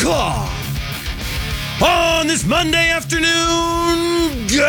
o'clock on this Monday afternoon. Good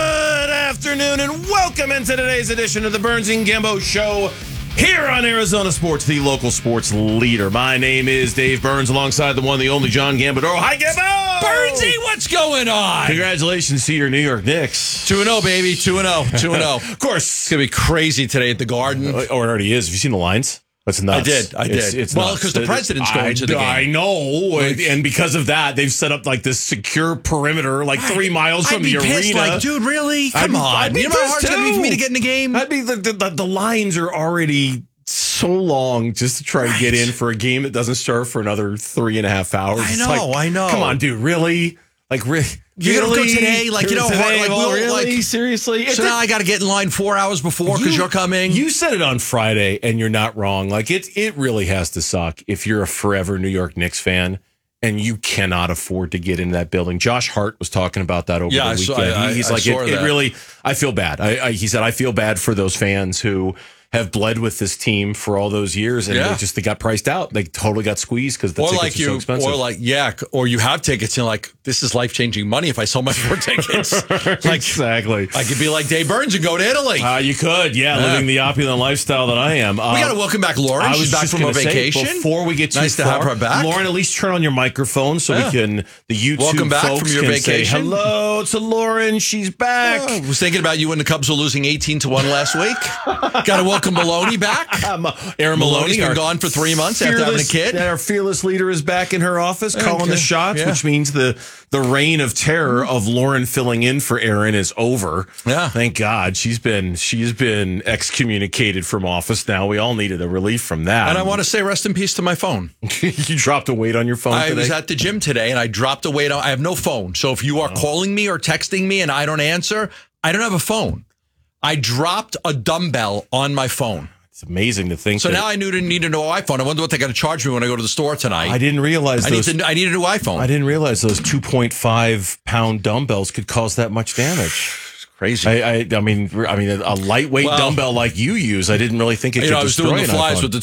afternoon and welcome into today's edition of the Burns and Gambo Show here on Arizona Sports, the local sports leader. My name is Dave Burns alongside the one, the only John Gambadoro. Hi, Gambo! Burnsy, what's going on? Congratulations to your New York Knicks. 2-0, baby. 2-0. 2-0. Of course. It's going to be crazy today at the Garden. Or it already is. Have you seen the lines? That's nuts. I did. It's well, nuts. because the president's going to the game. I know. And because of that, they've set up like this secure perimeter, like 3 miles from the pissed, arena. Like, dude, really? Come on. I'd be you know how hard pissed it's going to be for me too. to get in the game? I'd be the lines are already so long just to try to get in for a game that doesn't start for another 3.5 hours. I know. Come on, dude. Really? Like, really? You're going to go today? Like, you know, today? Really? Like, seriously? So now I got to get in line 4 hours before because you're coming. You said it on Friday, and you're not wrong. Like, it really has to suck if you're a forever New York Knicks fan and you cannot afford to get into that building. Josh Hart was talking about that over the weekend. He's like, it really, I feel bad. He said, I feel bad for those fans who have bled with this team for all those years, and they got priced out. They totally got squeezed because the tickets are so expensive. Or you have tickets and like, this is life-changing money if I sell my 4 tickets. Like, exactly. I could be like Dave Burns and go to Italy. You could, living the opulent lifestyle that I am. We got to welcome back Lauren. She's back from her vacation. Before we get too nice far, to have her back. Lauren, at least turn on your microphone so we can, the YouTube welcome back folks from your can vacation. Say hello to Lauren. She's back. I was thinking about you when the Cubs were losing 18-1 last week. Got to welcome Maloney back. Aaron Maloney's been gone for 3 months after having a kid. Our fearless leader is back in her office calling the shots, which means the reign of terror of Lauren filling in for Aaron is over. Yeah. Thank God. She's been excommunicated from office now. We all needed a relief from that. And I want to say rest in peace to my phone. You dropped a weight on your phone today? I was at the gym today and I dropped a weight. I have no phone. So if you are calling me or texting me and I don't answer, I don't have a phone. I dropped a dumbbell on my phone. It's amazing to think. So now I need a new iPhone. I wonder what they're going to charge me when I go to the store tonight. I didn't realize I need a new iPhone. I didn't realize those 2.5-pound dumbbells could cause that much damage. It's crazy. I mean, a lightweight dumbbell like you use, I didn't really think it could I was destroy doing the flies with the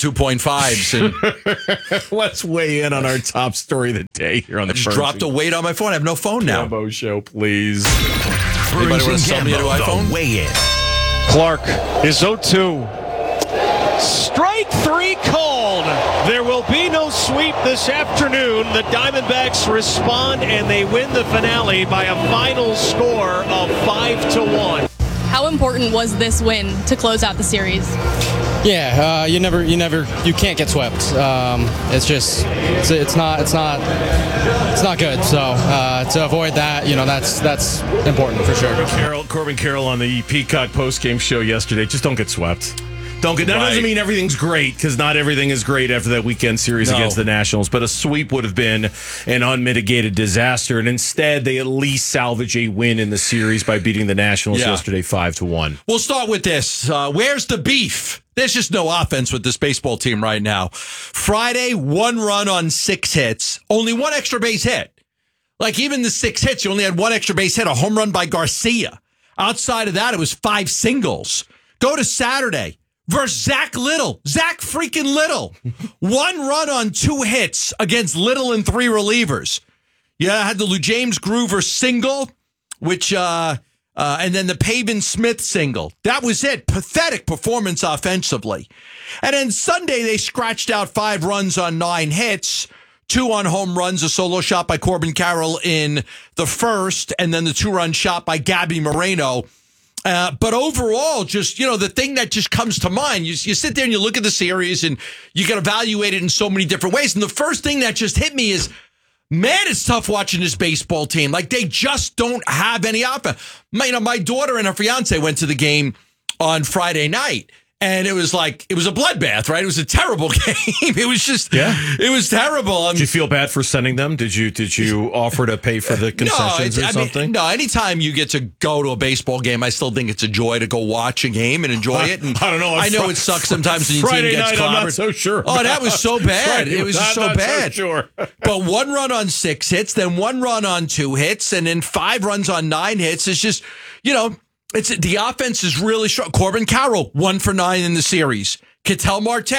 2.5s. And let's weigh in on our top story of the day here on the just dropped a weight on my phone. I have no phone now. Gambo Show, please. Anybody want to sell me a new iPhone? Weigh in. Clark is 0-2. Strike 3 called. There will be no sweep this afternoon. The Diamondbacks respond and they win the finale by a final score of 5-1. How important was this win to close out the series? Yeah, you can't get swept. It's not good. So to avoid that, that's important for sure. Corbin Carroll on the Peacock postgame show yesterday. Just don't get swept. That doesn't mean everything's great, because not everything is great after that weekend series against the Nationals, but a sweep would have been an unmitigated disaster, and instead they at least salvage a win in the series by beating the Nationals yesterday 5-1. We'll start with this. Where's the beef? There's just no offense with this baseball team right now. Friday, 1 run on 6 hits, only 1 extra base hit. Like even the 6 hits, you only had 1 extra base hit, a home run by Garcia. Outside of that, it was 5 singles. Go to Saturday. Versus Zach freaking Little. 1 run on 2 hits against Little and 3 relievers. Yeah, I had the Lou James Groover single, which, and then the Pavin Smith single. That was it. Pathetic performance offensively. And then Sunday, they scratched out 5 runs on 9 hits, 2 on home runs, a solo shot by Corbin Carroll in the first, and then the 2-run shot by Gabby Moreno. But overall, just, the thing that just comes to mind, you sit there and you look at the series and you can evaluate it in so many different ways. And the first thing that just hit me is, man, it's tough watching this baseball team. Like, they just don't have any offense. My daughter and her fiance went to the game on Friday night. And it was a bloodbath, right? It was a terrible game. It was just, it was terrible. Did you feel bad for sending them? Did you offer to pay for the concessions or something? No, anytime you get to go to a baseball game, I still think it's a joy to go watch a game and enjoy it. And I don't know. I know it sucks sometimes when your team gets clobbered. I'm not so sure. Oh, that was so bad. It was just so bad. So sure. But 1 run on 6 hits, then 1 run on 2 hits, and then 5 runs on 9 hits. It's just, the offense is really strong. Corbin Carroll, 1 for 9 in the series. Ketel Marte,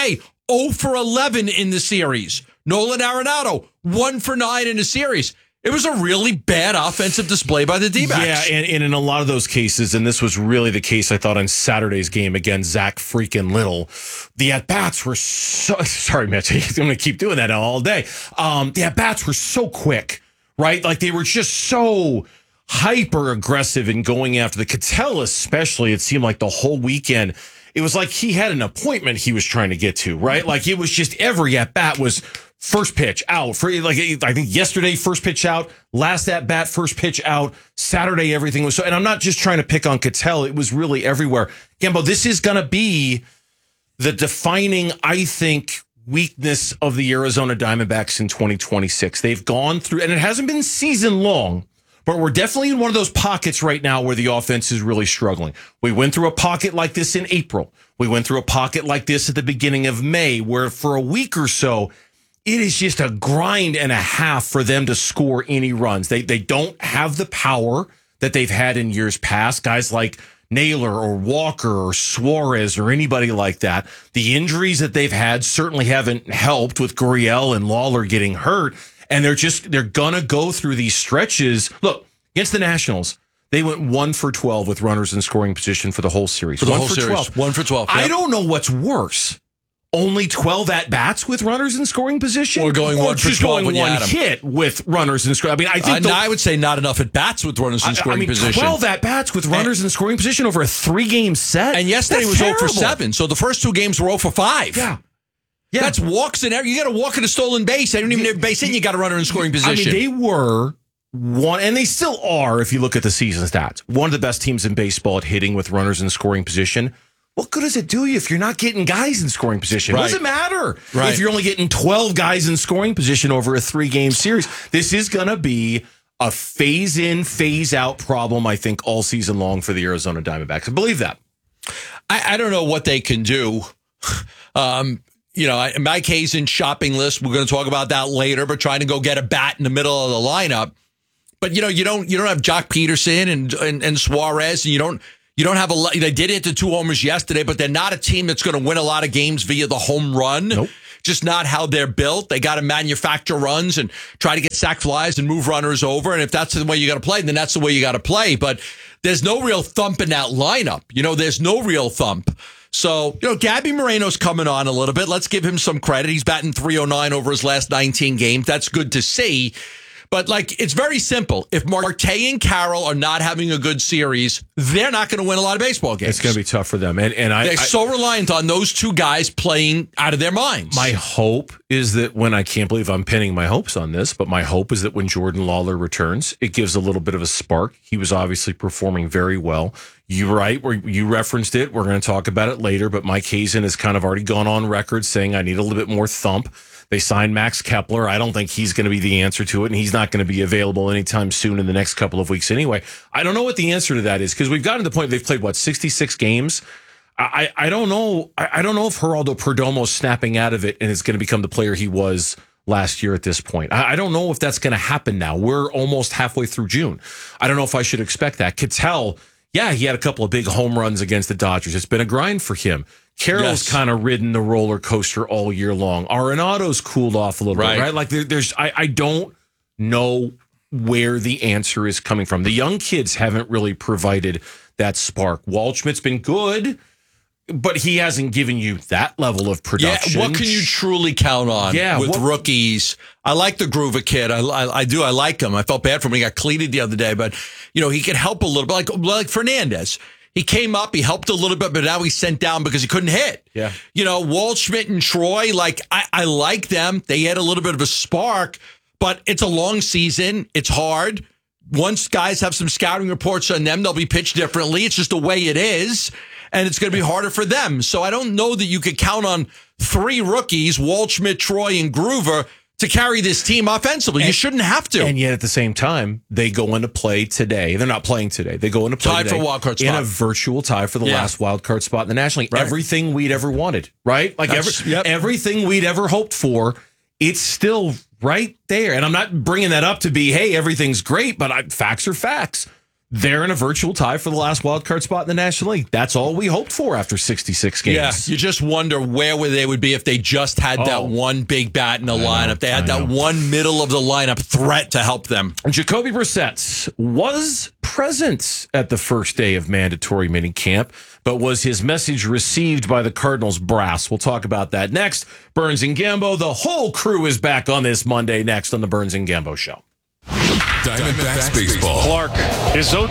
0 for 11 in the series. Nolan Arenado, 1 for 9 in the series. It was a really bad offensive display by the D-backs. Yeah, and in a lot of those cases, and this was really the case, I thought, on Saturday's game against Zach freaking Little, the at-bats were so... Sorry, Mitch, I'm going to keep doing that all day. The at-bats were so quick, right? Like, they were just so hyper-aggressive in going after the Ketel, especially. It seemed like the whole weekend, it was like he had an appointment he was trying to get to, right? Like, it was just every at-bat was... First pitch out for like I think yesterday first pitch out, last at bat first pitch out, Saturday everything was so. And I'm not just trying to pick on Ketel; it was really everywhere. Gambo, this is going to be the defining, I think, weakness of the Arizona Diamondbacks in 2026. They've gone through, and it hasn't been season long, but we're definitely in one of those pockets right now where the offense is really struggling. We went through a pocket like this in April. We went through a pocket like this at the beginning of May, where for a week or so, it is just a grind and a half for them to score any runs. They don't have the power that they've had in years past. Guys like Naylor or Walker or Suarez or anybody like that. The injuries that they've had certainly haven't helped with Gurriel and Lawler getting hurt. And they're going to go through these stretches. Look, against the Nationals, they went 1 for 12 with runners in scoring position for the whole series. 1 for 12. 1 for 12. Yep. I don't know what's worse. Only 12 at-bats with runners in scoring position? Or going 1 for 12 when you one had them. hit with runners in scoring. I mean, I think I would say not enough at-bats with runners in scoring position. 12 at-bats with runners in scoring position over a 3-game set. And yesterday was 0 for 7. So the first 2 games were 0 for 5. Yeah. That's walks in there. You got to walk in a stolen base. They don't even have a base in. You got a runner in scoring position. I mean, they were one, and they still are, if you look at the season stats, one of the best teams in baseball at hitting with runners in scoring position. What good does it do you if you're not getting guys in scoring position? Right. What does it matter if you're only getting 12 guys in scoring position over a 3-game series? This is going to be a phase-in, phase-out problem, I think, all season long for the Arizona Diamondbacks. I believe that. I don't know what they can do. Mike Hazen's shopping list, we're going to talk about that later, but trying to go get a bat in the middle of the lineup. But, you don't have Jock Peterson and Suarez, and you don't have a lot. They did hit the 2 homers yesterday, but they're not a team that's going to win a lot of games via the home run. Nope. Just not how they're built. They got to manufacture runs and try to get sac flies and move runners over. And if that's the way you got to play, then that's the way you got to play. But there's no real thump in that lineup. There's no real thump. So, Gabby Moreno's coming on a little bit. Let's give him some credit. He's batting .309 over his last 19 games. That's good to see. But, it's very simple. If Marte and Carroll are not having a good series, they're not going to win a lot of baseball games. It's going to be tough for them. They're so reliant on those 2 guys playing out of their minds. My hope is that I can't believe I'm pinning my hopes on this, but my hope is that when Jordan Lawler returns, it gives a little bit of a spark. He was obviously performing very well. You're right. You referenced it. We're going to talk about it later, but Mike Hazen has kind of already gone on record saying, I need a little bit more thump. They signed Max Kepler. I don't think he's going to be the answer to it, and he's not going to be available anytime soon in the next couple of weeks anyway. I don't know what the answer to that is because we've gotten to the point they've played, 66 games? I don't know. I don't know if Geraldo Perdomo's snapping out of it and is going to become the player he was last year at this point. I don't know if that's going to happen now. We're almost halfway through June. I don't know if I should expect that. Ketel, yeah, he had a couple of big home runs against the Dodgers. It's been a grind for him. Carroll's kind of ridden the roller coaster all year long. Arenado's cooled off a little bit, right? Like I don't know where the answer is coming from. The young kids haven't really provided that spark. Waldschmidt's been good, but he hasn't given you that level of production. Yeah, what can you truly count on with rookies? I like the Groover kid. I do. I like him. I felt bad for him. He got cleated the other day, but he could help a little bit, like Fernandez. He came up, he helped a little bit, but now he's sent down because he couldn't hit. Yeah. Waldschmidt and Troy, I like them. They had a little bit of a spark, but it's a long season. It's hard. Once guys have some scouting reports on them, they'll be pitched differently. It's just the way it is, and it's going to be harder for them. So I don't know that you could count on 3 rookies, Waldschmidt, Troy, and Groover, to carry this team offensively. You shouldn't have to. And yet at the same time, they go into play today. They're not playing today. They go into play today for wild card spot. In a virtual tie for the last wild card spot in the National League. Right. Everything we'd ever wanted, right? Everything we'd ever hoped for, it's still right there. And I'm not bringing that up to be, hey, everything's great, but facts are facts. they're in a virtual tie for the last wild card spot in the National League. That's all we hoped for after 66 games. Yeah, you just wonder where they would be if they just had that one big bat in the lineup. They had that one middle of the lineup threat to help them. Jacoby Brissett was present at the first day of mandatory minicamp, but was his message received by the Cardinals brass? We'll talk about that next. Burns and Gambo, the whole crew is back on this Monday next on the Burns and Gambo Show. Diamondbacks baseball. Clark is 0-2.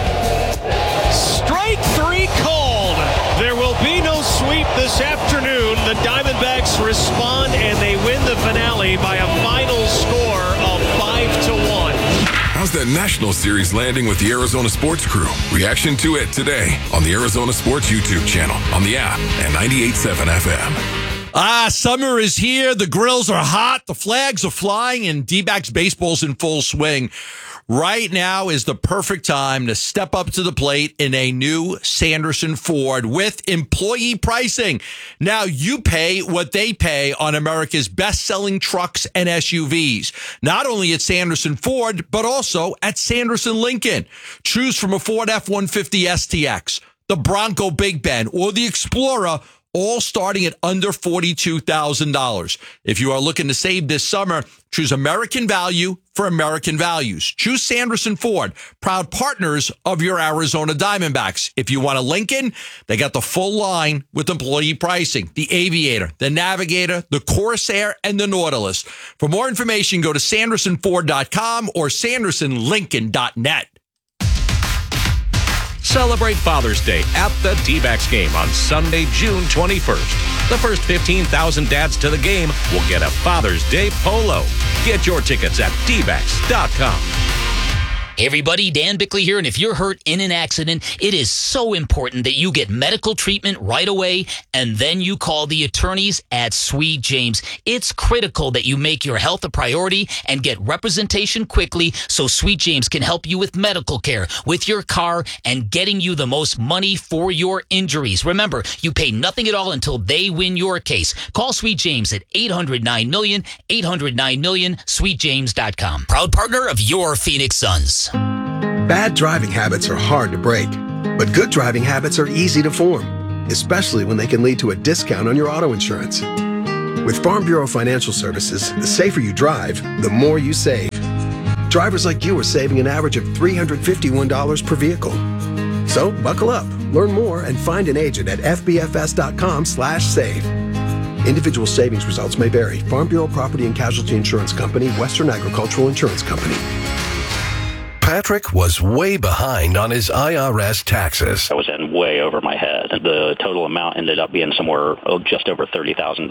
Strike 3 called. There will be no sweep this afternoon. The Diamondbacks respond and they win the finale by a final score of 5-1. How's that National Series landing with the Arizona Sports Crew? Reaction to it today on the Arizona Sports YouTube channel, on the app, and 98.7 FM. Summer is here. The grills are hot. The flags are flying, and D-backs baseball's in full swing. Right now is the perfect time to step up to the plate in a new Sanderson Ford with employee pricing. Now you pay what they pay on America's best-selling trucks and SUVs. Not only at Sanderson Ford, but also at Sanderson Lincoln. Choose from a Ford F-150 STX, the Bronco Big Bend, or the Explorer, all starting at under $42,000. If you are looking to save this summer, choose American value for American values. Choose Sanderson Ford, proud partners of your Arizona Diamondbacks. If you want a Lincoln, they got the full line with employee pricing. The Aviator, the Navigator, the Corsair, and the Nautilus. For more information, go to SandersonFord.com or SandersonLincoln.net. Celebrate Father's Day at the D-backs game on Sunday, June 21st. The first 15,000 dads to the game will get a Father's Day polo. Get your tickets at dbacks.com. Hey everybody, Dan Bickley here, and if you're hurt in an accident, it is so important that you get medical treatment right away, and then you call the attorneys at Sweet James. It's critical that you make your health a priority and get representation quickly so Sweet James can help you with medical care, with your car, and getting you the most money for your injuries. Remember, you pay nothing at all until they win your case. Call Sweet James at 800-9-MILLION, 800-9-MILLION, sweetjames.com. Proud partner of your Phoenix Suns. Bad driving habits are hard to break, but good driving habits are easy to form, especially when they can lead to a discount on your auto insurance. With Farm Bureau Financial Services, the safer you drive, the more you save. Drivers like you are saving an average of $351 per vehicle. So buckle up, learn more, and find an agent at fbfs.com/save. Individual savings results may vary. Farm Bureau Property and Casualty Insurance Company, Western Agricultural Insurance Company. Patrick was way behind on his IRS taxes. I was in way over my head. The total amount ended up being somewhere just over $30,000.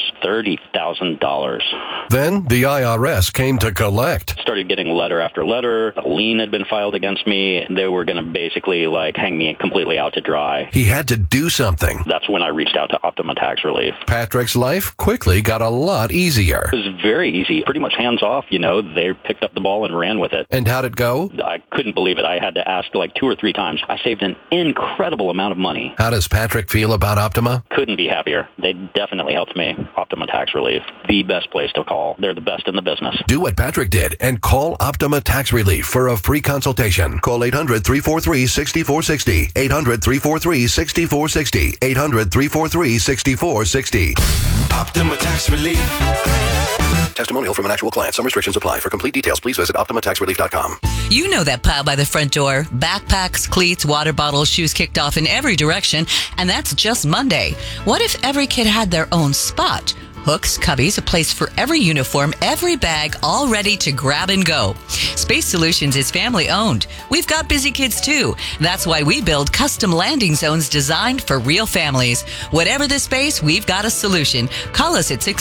$30,000. Then the IRS came to collect. Started getting letter after letter. A lien had been filed against me. They were going to basically hang me completely out to dry. He had to do something. That's when I reached out to Optima Tax Relief. Patrick's life quickly got a lot easier. It was very easy. Pretty much hands off. They picked up the ball and ran with it. And how'd it go? I couldn't believe it. I had to ask 2 or 3 times. I saved an incredible amount of money. How does Patrick feel about Optima? Couldn't be happier. They definitely helped me. Optima Tax Relief, the best place to call. They're the best in the business. Do what Patrick did and call Optima Tax Relief for a free consultation. Call 800-343-6460. 800-343-6460. 800-343-6460. Optima Tax Relief. Testimonial from an actual client. Some restrictions apply. For complete details, please visit OptimaTaxRelief.com. You know that pile by the front door. Backpacks, cleats, water bottles, shoes kicked off in every direction. And that's just Monday. What if every kid had their own spot? Hooks, cubbies, a place for every uniform, every bag, all ready to grab and go. Space Solutions is family owned. We've got busy kids too. That's why we build custom landing zones designed for real families. Whatever the space, we've got a solution. Call us at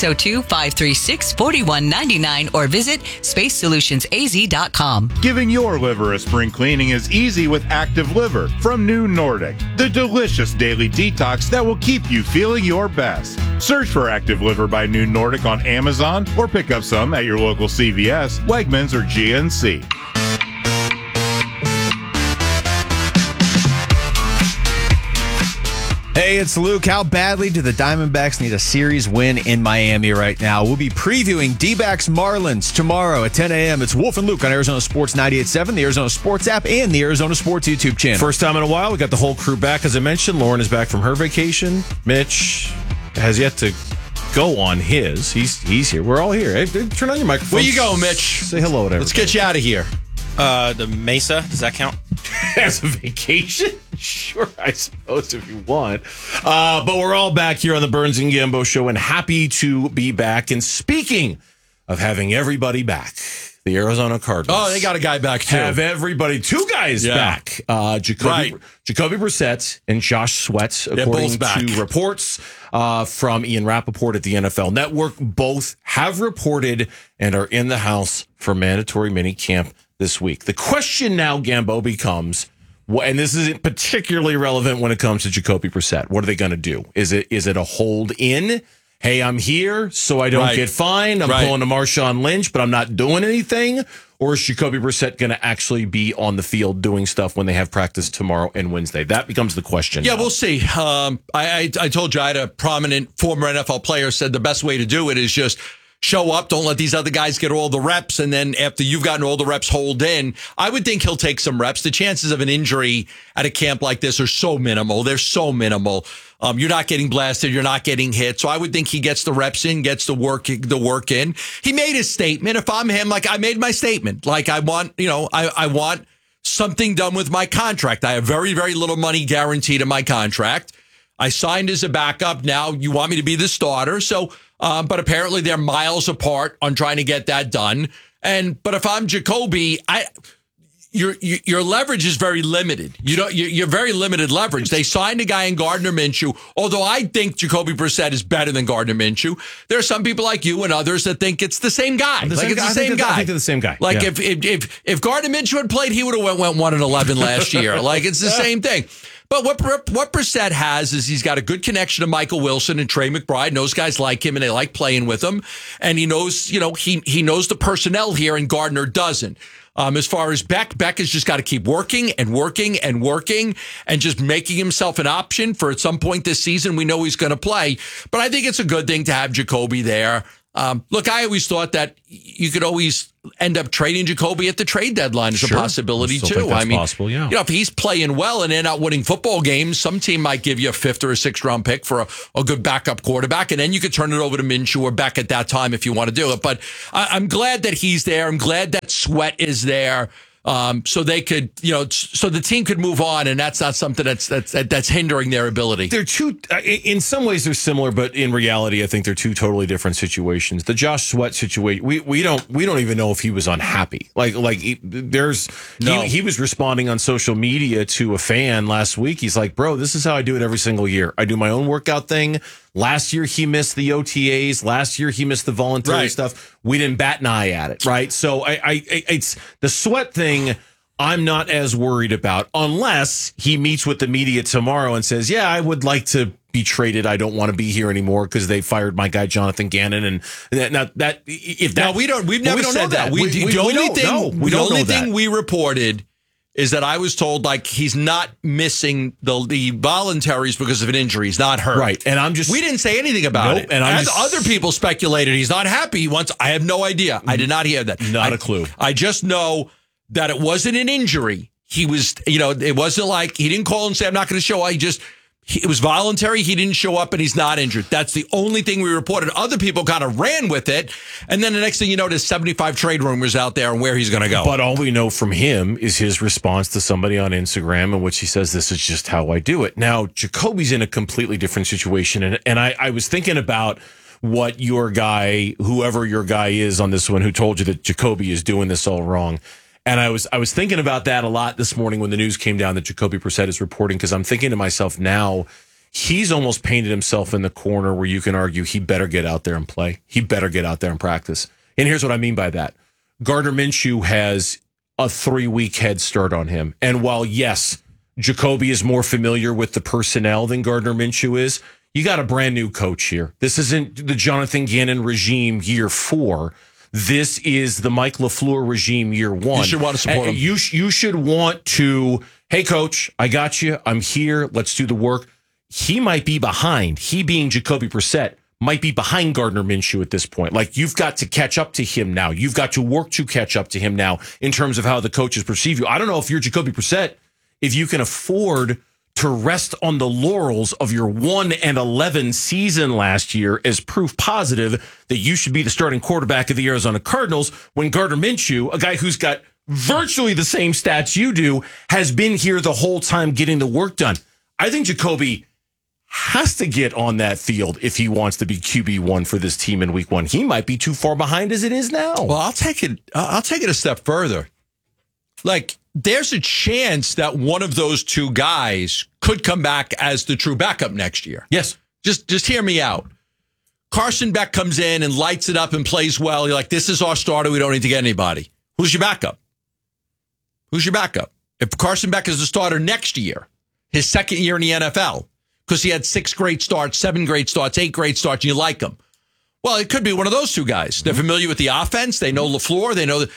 602-536-4199 or visit SpaceSolutionsAZ.com. Giving your liver a spring cleaning is easy with Active Liver from New Nordic, the delicious daily detox that will keep you feeling your best. Search for Active Liver by New Nordic on Amazon or pick up some at your local CVS, Wegmans, or GNC. Hey, Hey, it's Luke. How badly do the Diamondbacks need a series win in Miami right now? We'll be previewing D-backs Marlins tomorrow at 10 a.m. It's Wolf and Luke on Arizona Sports 98.7, the Arizona Sports app, and the Arizona Sports YouTube channel. First time in a while, we got the whole crew back. As I mentioned, Lauren is back from her vacation. Mitch has yet to go on his. He's here. We're all here. Hey, turn on your microphone. Where you go, Mitch? Say hello to everybody. Let's get you out of here. The Mesa, does that count? As a vacation? Sure, I suppose if you want. But we're all back here on the Burns and Gambo show and happy to be back. And speaking of having everybody back, the Arizona Cardinals. Oh, they got a guy back too. Have everybody, two guys back. Jacoby Brissett and Josh Sweat, according to reports from Ian Rappaport at the NFL Network. Both have reported and are in the house for mandatory minicamp this week. The question now, Gambo, becomes, and this isn't particularly relevant when it comes to Jacoby Brissett. What are they going to do? Is it a hold in? Hey, I'm here, so I don't get fined. I'm pulling a Marshawn Lynch, but I'm not doing anything. Or is Jacoby Brissett going to actually be on the field doing stuff when they have practice tomorrow and Wednesday? That becomes the question. Yeah, we'll see. I told you I had a prominent former NFL player said the best way to do it is just show up, don't let these other guys get all the reps, and then after you've gotten all the reps, hold in. I would think he'll take some reps. The chances of an injury at a camp like this are so minimal. They're so minimal. You're not getting blasted. You're not getting hit. So I would think he gets the reps in, gets the work in. He made his statement. If I'm him, I made my statement. I want something done with my contract. I have very, very little money guaranteed in my contract. I signed as a backup. Now you want me to be the starter. So, but apparently they're miles apart on trying to get that done. But if I'm Jacoby, your leverage is very limited. You're very limited leverage. They signed a guy in Gardner Minshew. Although I think Jacoby Brissett is better than Gardner Minshew, there are some people like you and others that think it's the same guy. It's the same guy. I think they're the same guy. If Gardner Minshew had played, he would have went 1-11 last year. It's the same thing. But what Brissett has is he's got a good connection to Michael Wilson and Trey McBride. And those guys like him and they like playing with him. And he knows, he knows the personnel here and Gardner doesn't. As far as Beck has just got to keep working and working and working and just making himself an option for at some point this season. We know he's going to play. But I think it's a good thing to have Jacoby there. Look, I always thought that you could always end up trading Jacoby at the trade deadline as a possibility too. I mean, possible, yeah. If he's playing well and they're not winning football games, some team might give you a 5th or a 6th round pick for a good backup quarterback, and then you could turn it over to Minshew or Beck at that time if you want to do it. But I'm glad that he's there. I'm glad that Sweat is there. So they could, so the team could move on, and that's not something that's hindering their ability. They're two, in some ways they're similar, but in reality, I think they're two totally different situations. The Josh Sweat situation, we don't even know if he was unhappy. He was responding on social media to a fan last week. He's like, bro, this is how I do it every single year. I do my own workout thing. Last year, he missed the OTAs. Last year, he missed the voluntary stuff. We didn't bat an eye at it, right? So it's the Sweat thing I'm not as worried about unless he meets with the media tomorrow and says, yeah, I would like to be traded. I don't want to be here anymore because they fired my guy, Jonathan Gannon. And we've never said that. The only thing we reported is that I was told he's not missing the voluntaries because of an injury. He's not hurt. Right. And we didn't say anything about it. And other people speculated he's not happy. I have no idea. I did not hear that. Not a clue. I just know that it wasn't an injury. He was, it wasn't like he didn't call and say, I'm not going to show up. It was voluntary. He didn't show up and he's not injured. That's the only thing we reported. Other people kind of ran with it. And then the next thing you know, there's 75 trade rumors out there and where he's going to go. But all we know from him is his response to somebody on Instagram in which he says, this is just how I do it. Now, Jacoby's in a completely different situation. And I was thinking about what your guy, whoever your guy is on this one, who told you that Jacoby is doing this all wrong. And I was thinking about that a lot this morning when the news came down that Jacoby Brissett is reporting, because I'm thinking to myself now, he's almost painted himself in the corner where you can argue he better get out there and play. He better get out there and practice. And here's what I mean by that. Gardner Minshew has a 3-week head start on him. And while, yes, Jacoby is more familiar with the personnel than Gardner Minshew is, you got a brand new coach here. This isn't the Jonathan Gannon regime year 4. This is the Mike LaFleur regime year 1. You should want to support him. You should want to, hey, coach, I got you. I'm here. Let's do the work. he might be behind. He being Jacoby Brissett might be behind Gardner Minshew at this point. Like, you've got to catch up to him now. You've got to work to catch up to him now in terms of how the coaches perceive you. I don't know if you're Jacoby Brissett, if you can afford to rest on the laurels of your 1-11 season last year as proof positive that you should be the starting quarterback of the Arizona Cardinals when Gardner Minshew, a guy who's got virtually the same stats you do, has been here the whole time getting the work done. I think Jacoby has to get on that field if he wants to be QB1 for this team in week 1. He might be too far behind as it is now. Well, I'll take it a step further. Like, there's a chance that one of those two guys could come back as the true backup next year. Yes. Just hear me out. Carson Beck comes in and lights it up and plays well. You're like, this is our starter. We don't need to get anybody. Who's your backup? Who's your backup? If Carson Beck is the starter next year, his second year in the NFL, because he had 6 great starts, 7 great starts, 8 great starts, and you like him. Well, it could be one of those two guys. They're familiar with the offense. They know LaFleur. They know that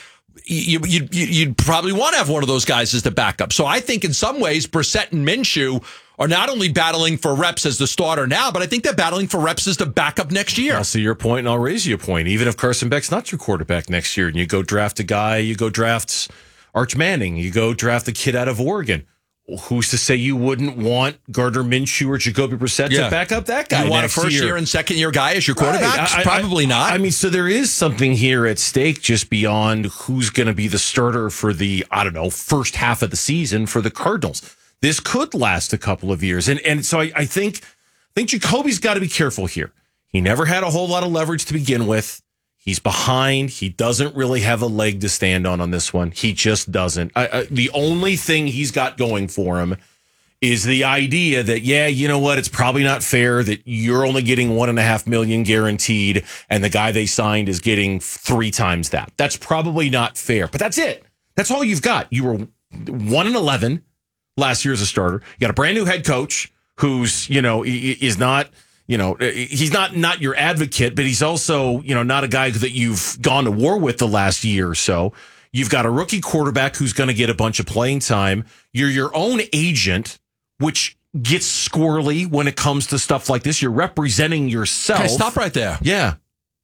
you'd probably want to have one of those guys as the backup. So I think in some ways, Brissett and Minshew are not only battling for reps as the starter now, but I think they're battling for reps as the backup next year. I'll see your point, and I'll raise you a point. Even if Carson Beck's not your quarterback next year, and you go draft a guy, you go draft Arch Manning, you go draft a kid out of Oregon, who's to say you wouldn't want Gardner Minshew or Jacoby Brissett to back up that guy? You want a first-year and second-year guy as your quarterback? Right. Probably not. I mean, so there is something here at stake just beyond who's going to be the starter for the, first half of the season for the Cardinals. This could last a couple of years. And so I think Jacoby's got to be careful here. He never had a whole lot of leverage to begin with. He's behind. He doesn't really have a leg to stand on this one. He just doesn't. The only thing he's got going for him is the idea that, you know what? It's probably not fair that you're only getting $1.5 million guaranteed and the guy they signed is getting 3 times that. That's probably not fair, but that's it. That's all you've got. You were 1-11 last year as a starter. You got a brand new head coach who's, is not, he's not your advocate, but he's also, not a guy that you've gone to war with the last year or so. You've got a rookie quarterback who's going to get a bunch of playing time. You're your own agent, which gets squirrely when it comes to stuff like this. You're representing yourself. Okay, stop right there. Yeah.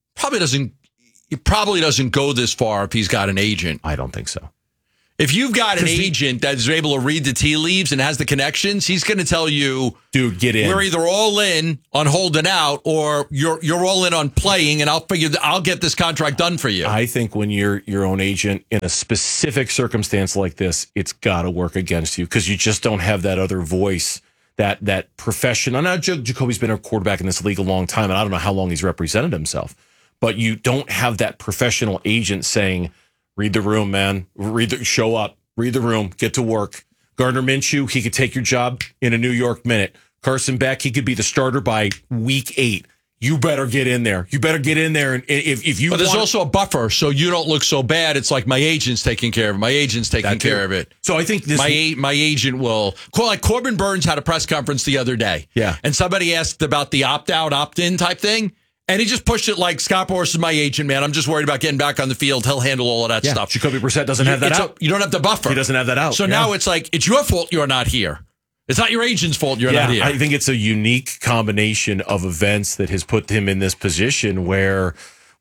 It probably doesn't go this far if he's got an agent. I don't think so. If you've got an agent that's able to read the tea leaves and has the connections, he's going to tell you, dude, get in. We're either all in on holding out or you're all in on playing, and I'll get this contract done for you. I think when you're your own agent in a specific circumstance like this, it's got to work against you because you just don't have that other voice, that profession. I know Jacoby's been a quarterback in this league a long time, and I don't know how long he's represented himself, but you don't have that professional agent saying, read the room, man. Show up. Read the room. Get to work. Gardner Minshew, he could take your job in a New York minute. Carson Beck, he could be the starter by week 8. You better get in there. You better get in there. And if you, but there's also a buffer, so you don't look so bad. It's like my agent's taking care of it. My agent's taking care of it. So I think my agent will. Like Corbin Burns had a press conference the other day. Yeah, and somebody asked about the opt-out, opt-in type thing. And he just pushed it like, Scott Boras is my agent, man. I'm just worried about getting back on the field. He'll handle all of that stuff. Jacoby Brissett doesn't have that out. You don't have the buffer. He doesn't have that out. So now it's like, it's your fault you're not here. It's not your agent's fault you're not here. I think it's a unique combination of events that has put him in this position where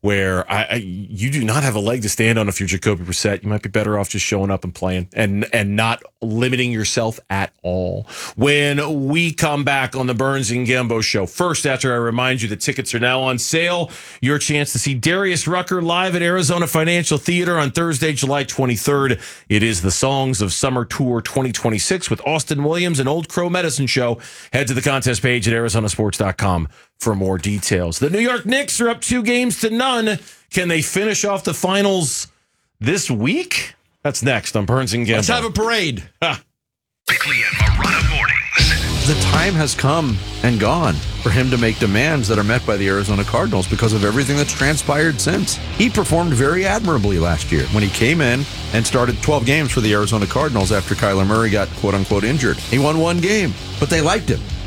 you do not have a leg to stand on if you're Jacoby Brissett. You might be better off just showing up and playing and not limiting yourself at all. When we come back on the Burns and Gambo Show, first, after I remind you that tickets are now on sale, your chance to see Darius Rucker live at Arizona Financial Theater on Thursday, July 23rd. It is the Songs of Summer Tour 2026 with Austin Williams and Old Crow Medicine Show. Head to the contest page at arizonasports.com for more details. The New York Knicks are up 2-0. Can they finish off the finals this week? That's next on Burns and Gambo. Let's have a parade. Bickley and Marotta mornings. The time has come and gone for him to make demands that are met by the Arizona Cardinals because of everything that's transpired since. He performed very admirably last year when he came in and started 12 games for the Arizona Cardinals after Kyler Murray got quote-unquote injured. He won 1 game, but they liked him.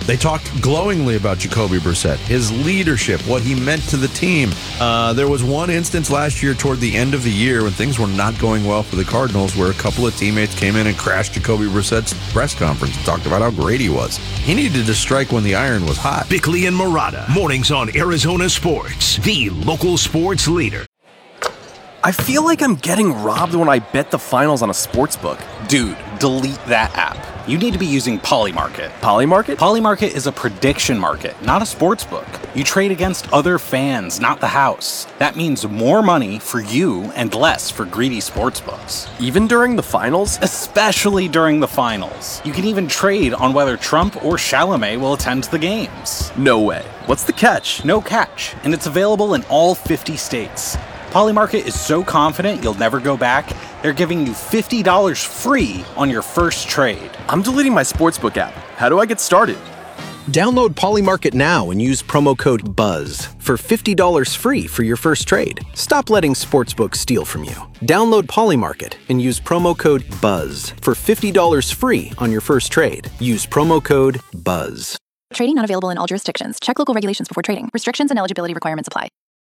They talked glowingly about Jacoby Brissett, his leadership, what he meant to the team. There was one instance last year toward the end of the year when things were not going well for the Cardinals where a couple of teammates came in and crashed Jacoby Brissett's press conference and talked about how great he was. He needed to strike when the iron was hot. Bickley and Murata, mornings on Arizona Sports, the local sports leader. I feel like I'm getting robbed when I bet the finals on a sportsbook. Dude, delete that app. You need to be using Polymarket. Polymarket? Polymarket is a prediction market, not a sportsbook. You trade against other fans, not the house. That means more money for you and less for greedy sportsbooks. Even during the finals? Especially during the finals. You can even trade on whether Trump or Chalamet will attend the games. No way. What's the catch? No catch, and it's available in all 50 states. Polymarket is so confident you'll never go back, they're giving you $50 free on your first trade. I'm deleting my sportsbook app. How do I get started? Download Polymarket now and use promo code BUZZ for $50 free for your first trade. Stop letting sportsbooks steal from you. Download Polymarket and use promo code BUZZ for $50 free on your first trade. Use promo code BUZZ. Trading not available in all jurisdictions. Check local regulations before trading. Restrictions and eligibility requirements apply.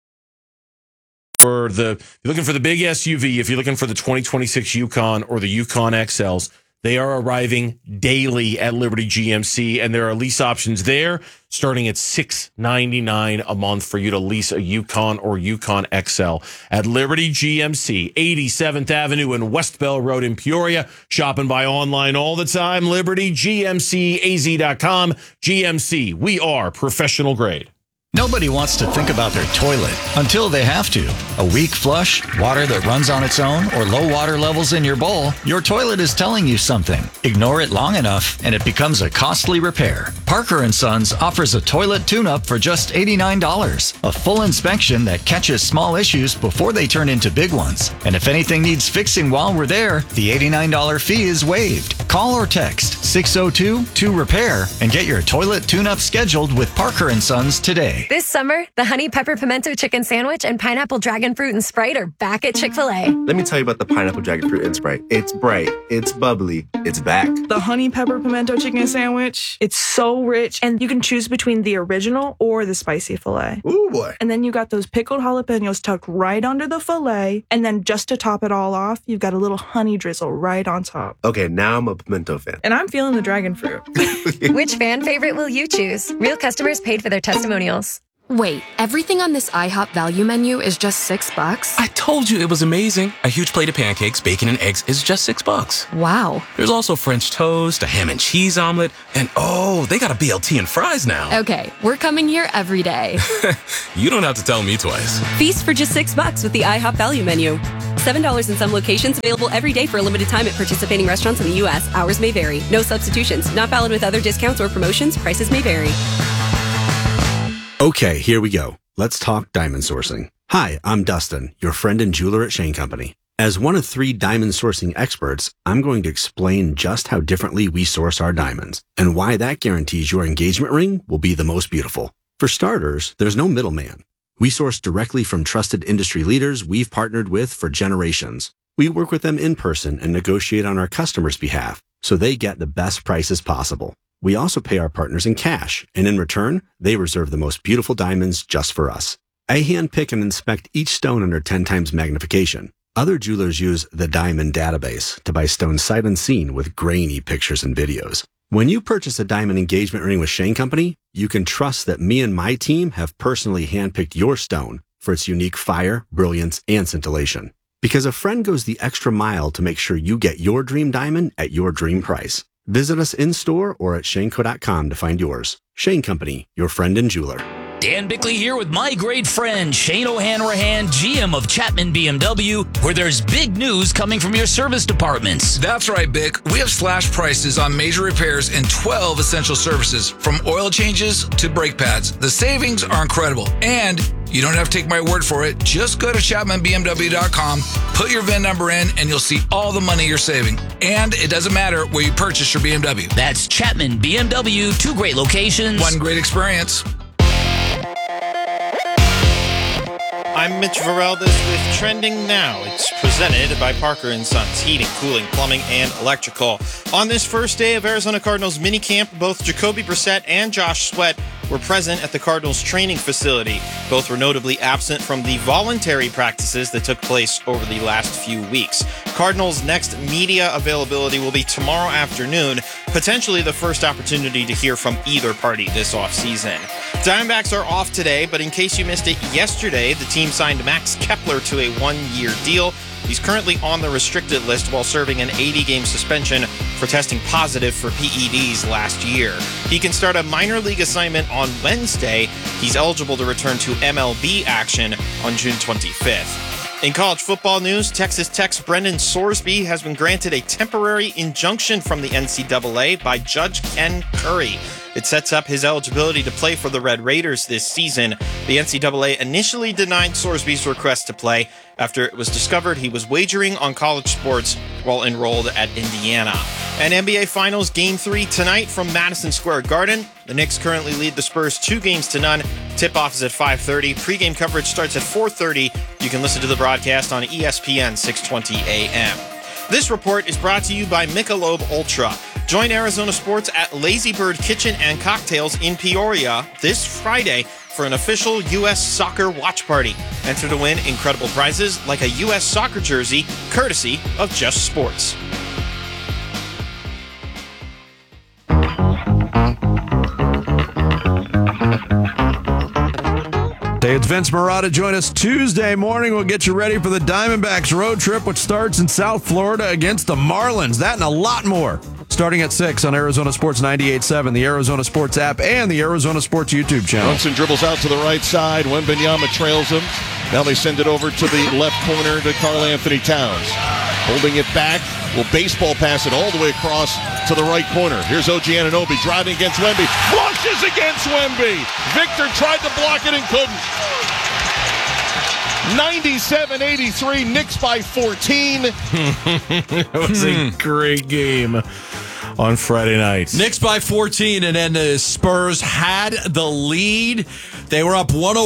If you're looking for the big SUV, if you're looking for the 2026 Yukon or the Yukon XLs, they are arriving daily at Liberty GMC, and there are lease options there starting at $699 a month for you to lease a Yukon or Yukon XL at Liberty GMC, 87th Avenue and West Bell Road in Peoria. Shop and buy online all the time. LibertyGMCAZ.com. GMC, we are professional grade. Nobody wants to think about their toilet until they have to. A weak flush, water that runs on its own, or low water levels in your bowl, your toilet is telling you something. Ignore it long enough, and it becomes a costly repair. Parker & Sons offers a toilet tune-up for just $89. A full inspection that catches small issues before they turn into big ones. And if anything needs fixing while we're there, the $89 fee is waived. Call or text 602-2REPAIR and get your toilet tune-up scheduled with Parker & Sons today. This summer, the Honey Pepper Pimento Chicken Sandwich and Pineapple Dragon Fruit and Sprite are back at Chick-fil-A. Let me tell you about the Pineapple Dragon Fruit and Sprite. It's bright, it's bubbly, it's back. The Honey Pepper Pimento Chicken Sandwich, it's so rich, and you can choose between the original or the spicy filet. Ooh, boy. And then you got those pickled jalapenos tucked right under the filet, and then just to top it all off, you've got a little honey drizzle right on top. Okay, now I'm a pimento fan. And I'm feeling the dragon fruit. Which fan favorite will you choose? Real customers paid for their testimonials. Wait, everything on this IHOP value menu is just $6? I told you it was amazing. A huge plate of pancakes, bacon, and eggs is just $6. Wow. There's also French toast, a ham and cheese omelet, and oh, they got a BLT and fries now. Okay, we're coming here every day. You don't have to tell me twice. Feast for just $6 with the IHOP value menu. $7 in some locations, available every day for a limited time at participating restaurants in the U.S. Hours may vary. No substitutions. Not valid with other discounts or promotions. Prices may vary. Okay, here we go. Let's talk diamond sourcing. Hi, I'm Dustin, your friend and jeweler at Shane Company. As one of 3 diamond sourcing experts, I'm going to explain just how differently we source our diamonds and why that guarantees your engagement ring will be the most beautiful. For starters, there's no middleman. We source directly from trusted industry leaders we've partnered with for generations. We work with them in person and negotiate on our customers' behalf so they get the best prices possible. We also pay our partners in cash, and in return, they reserve the most beautiful diamonds just for us. I handpick and inspect each stone under 10 times magnification. Other jewelers use the Diamond Database to buy stones sight unseen with grainy pictures and videos. When you purchase a diamond engagement ring with Shane Company, you can trust that me and my team have personally handpicked your stone for its unique fire, brilliance, and scintillation. Because a friend goes the extra mile to make sure you get your dream diamond at your dream price. Visit us in-store or at shaneco.com to find yours. Shane Company, your friend and jeweler. Dan Bickley here with my great friend, Shane O'Hanrahan, GM of Chapman BMW, where there's big news coming from your service departments. That's right, Bick. We have slashed prices on major repairs and 12 essential services, from oil changes to brake pads. The savings are incredible, and you don't have to take my word for it. Just go to ChapmanBMW.com, put your VIN number in, and you'll see all the money you're saving. And it doesn't matter where you purchase your BMW. That's Chapman BMW, 2 great locations. One great experience. I'm Mitch Vareldis with Trending Now. It's presented by Parker & Sons Heating, Cooling, Plumbing, and Electrical. On this first day of Arizona Cardinals minicamp, both Jacoby Brissett and Josh Sweat were present at the Cardinals training facility. Both were notably absent from the voluntary practices that took place over the last few weeks. Cardinals' next media availability will be tomorrow afternoon, potentially the first opportunity to hear from either party this offseason. Diamondbacks are off today, but in case you missed it yesterday, the team signed Max Kepler to a one-year deal. He's currently on the restricted list while serving an 80-game suspension for testing positive for PEDs last year. He can start a minor league assignment on Wednesday. He's eligible to return to MLB action on June 25th. In college football news, Texas Tech's Brendan Sorsby has been granted a temporary injunction from the NCAA by Judge Ken Curry. It sets up his eligibility to play for the Red Raiders this season. The NCAA initially denied Sorsby's request to play after it was discovered he was wagering on college sports while enrolled at Indiana. And NBA Finals Game 3 tonight from Madison Square Garden. The Knicks currently lead the Spurs 2-0. Tip-off is at 5:30. Pre-game coverage starts at 4:30. You can listen to the broadcast on ESPN 620 AM. This report is brought to you by Michelob Ultra. Join Arizona Sports at Lazy Bird Kitchen and Cocktails in Peoria this Friday for an official U.S. soccer watch party. Enter to win incredible prizes like a U.S. soccer jersey, courtesy of Just Sports. Hey, it's Vince Marotta. Join us Tuesday morning. We'll get you ready for the Diamondbacks road trip, which starts in South Florida against the Marlins. That and a lot more. Starting at 6 on Arizona Sports 98.7, the Arizona Sports app, and the Arizona Sports YouTube channel. Brunson dribbles out to the right side. Wembanyama trails him. Now they send it over to the left corner to Karl-Anthony Towns. Holding it back. Will baseball pass it all the way across to the right corner. Here's OG Anunoby driving against Wemby. Flushes against Wemby. Victor tried to block it and couldn't. 97-83, Knicks by 14. That was a great game on Friday night. Knicks by 14, and then the Spurs had the lead. They were up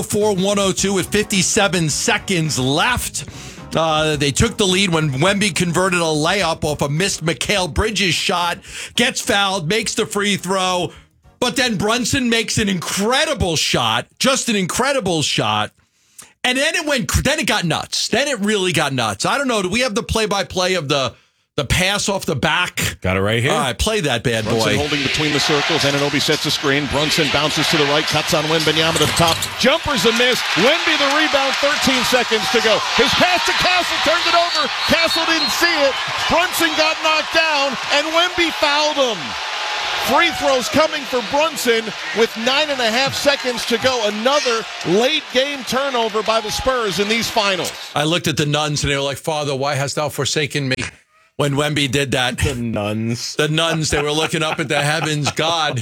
104-102 with 57 seconds left. They took the lead when Wemby converted a layup off a missed Mikal Bridges shot, gets fouled, makes the free throw, but then Brunson makes an incredible shot, just an incredible shot. And then it got nuts. Then it really got nuts. I don't know. Do we have the play-by-play of the pass off the back? Got it right here. All right, play that bad boy. Brunson holding between the circles. Anunoby sets a screen. Brunson bounces to the right, cuts on Wembanyama to the top. Jumper's a miss. Wemby the rebound, 13 seconds to go. His pass to Castle, turned it over. Castle didn't see it. Brunson got knocked down, and Wemby fouled him. Free throws coming for Brunson with 9.5 seconds to go. Another late game turnover by the Spurs in these finals. I looked at the nuns and they were like, Father, why hast thou forsaken me? When Wemby did that. The nuns, they were looking up at the heavens. God,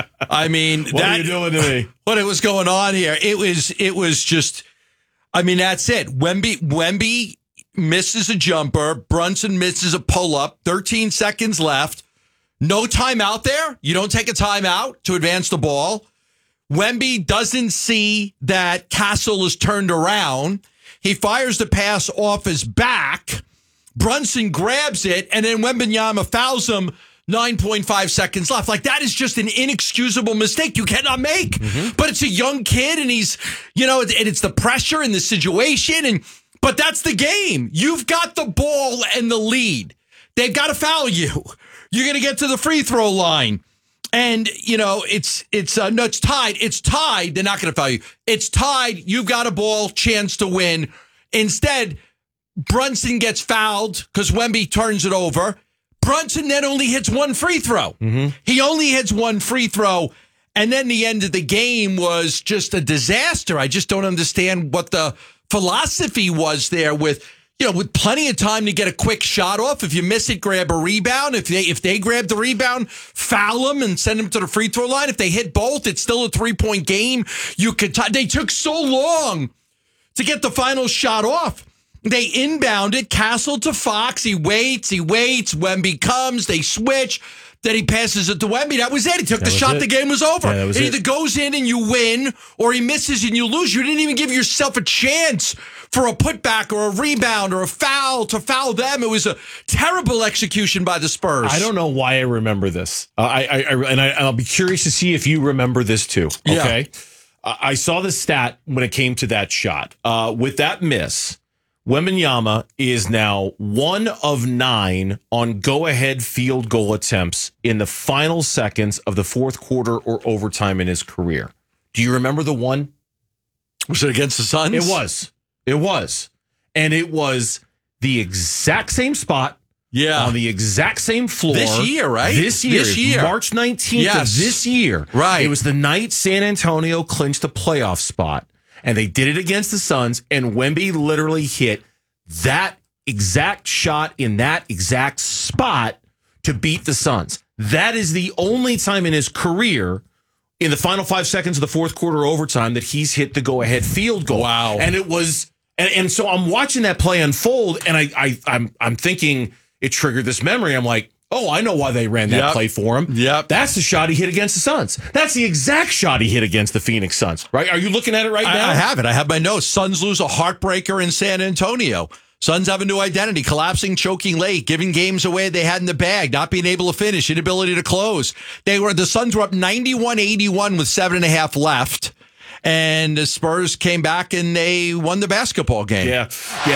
I mean, what are you doing to me? What was going on here? It was just, I mean, that's it. Wemby misses a jumper. Brunson misses a pull-up. 13 seconds left. No timeout there. You don't take a timeout to advance the ball. Wemby doesn't see that Castle is turned around. He fires the pass off his back. Brunson grabs it, and then Wembanyama fouls him. 9.5 seconds left. Like, that is just an inexcusable mistake you cannot make. Mm-hmm. But it's a young kid, and he's, and it's the pressure and the situation. But that's the game. You've got the ball and the lead. They've got to foul you. You're going to get to the free throw line. And, it's tied. It's tied. They're not going to foul you. It's tied. You've got a ball, chance to win. Instead, Brunson gets fouled because Wemby turns it over. Brunson then only hits one free throw. Mm-hmm. He only hits one free throw. And then the end of the game was just a disaster. I just don't understand what the philosophy was there with plenty of time to get a quick shot off. If you miss it, grab a rebound. If they grab the rebound, foul them and send them to the free throw line. If they hit both, it's still a 3-point game. They took so long to get the final shot off. They inbound it. Castle to Fox. He waits. Wemby comes. They switch. Then he passes it to Wemby. That was it. He took the shot. The game was over. Yeah, it either goes in and you win, or he misses and you lose. You didn't even give yourself a chance for a putback or a rebound or a foul to foul them. It was a terrible execution by the Spurs. I don't know why I remember this. I'll be curious to see if you remember this too. Okay. Yeah. I saw the stat when it came to that shot. With that miss, Wembanyama is now 1 of 9 on go-ahead field goal attempts in the final seconds of the fourth quarter or overtime in his career. Do you remember the one? Was it against the Suns? It was. And it was the exact same spot. Yeah. On the exact same floor. This year, right? This year. March 19th of this year. Right. It was the night San Antonio clinched a playoff spot. And they did it against the Suns. And Wemby literally hit that exact shot in that exact spot to beat the Suns. That is the only time in his career, in the final 5 seconds of the fourth quarter overtime, that he's hit the go-ahead field goal. Wow. And it was, and so I'm watching that play unfold, and I'm thinking it triggered this memory. I'm like, oh, I know why they ran that play for him. Yep. That's the shot he hit against the Suns. That's the exact shot he hit against the Phoenix Suns, right? Are you looking at it right now? I have it. I have my notes. Suns lose a heartbreaker in San Antonio. Suns have a new identity, collapsing, choking late, giving games away they had in the bag, not being able to finish, inability to close. The Suns were up 91-81 with 7.5 left. And the Spurs came back and they won the basketball game. Yeah.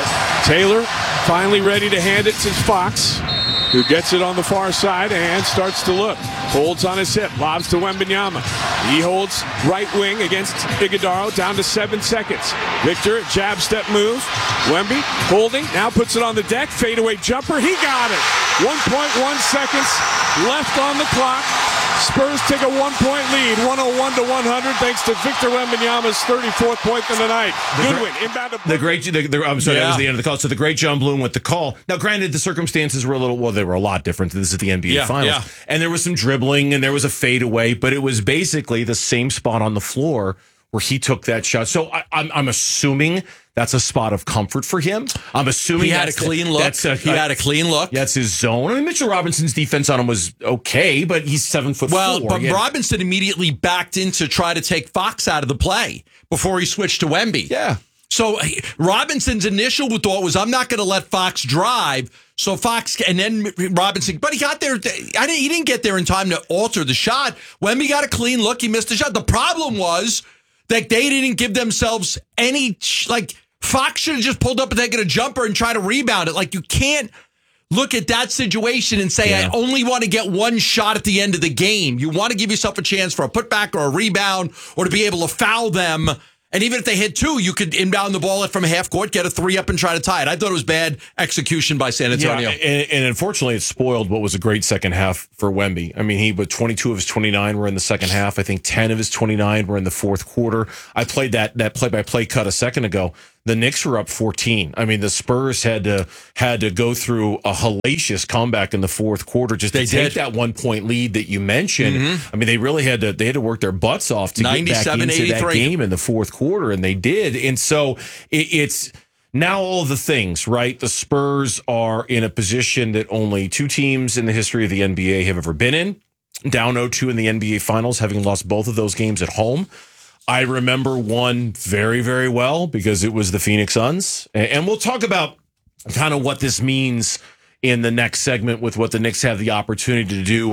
Taylor finally ready to hand it to Fox, who gets it on the far side and starts to look. Holds on his hip, lobs to Wembanyama. He holds right wing against Iguodala, down to 7 seconds. Victor, jab step move. Wemby holding, now puts it on the deck. Fadeaway jumper, he got it. 1.1 seconds left on the clock. Spurs take a 1-point lead, 101-100, thanks to Victor Wembanyama's 34th point of the night. Goodwin, inbound to I'm sorry, that was the end of the call. So the great John Bloom with the call. Now, granted, the circumstances were they were a lot different. This is the NBA Finals. Yeah. And there was some dribbling and there was a fadeaway, but it was basically the same spot on the floor where he took that shot. So I'm assuming that's a spot of comfort for him. I'm assuming he had a clean look. He had a clean look. That's his zone. I mean, Mitchell Robinson's defense on him was okay, but he's 7'4". Well, but Robinson immediately backed in to try to take Fox out of the play before he switched to Wemby. Yeah. So Robinson's initial thought was, I'm not going to let Fox drive. So Fox, and then Robinson, but he got there. He didn't get there in time to alter the shot. Wemby got a clean look. He missed the shot. The problem was that they didn't give themselves any, Fox should have just pulled up and taken a jumper and tried to rebound it. Like, you can't look at that situation and say, I only want to get one shot at the end of the game. You want to give yourself a chance for a putback or a rebound or to be able to foul them. And even if they hit 2, you could inbound the ball from half court, get a 3 up and try to tie it. I thought it was bad execution by San Antonio. Yeah, and unfortunately, it spoiled what was a great second half for Wemby. I mean, 22 of his 29 were in the second half. I think 10 of his 29 were in the fourth quarter. I played that play-by-play cut a second ago. The Knicks were up 14. I mean, the Spurs had to go through a hellacious comeback in the fourth quarter just to take that 1-point lead that you mentioned. Mm-hmm. I mean, they really had to work their butts off to get back into that game in the fourth quarter, and they did. And so it's now all the things, right? The Spurs are in a position that only 2 teams in the history of the NBA have ever been in, down 0-2 in the NBA Finals, having lost both of those games at home. I remember one very, very well because it was the Phoenix Suns. And we'll talk about kind of what this means in the next segment with what the Knicks have the opportunity to do